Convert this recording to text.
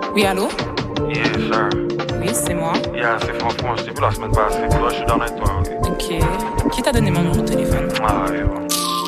Oui, allô? Yes, sir. Oui, c'est moi. Yeah, c'est franchement, je t'ai vu la semaine passée. Toi, je suis dans avec toi, ok? Ok. Qui t'a donné mon numéro de téléphone? Ah, ouais, bon.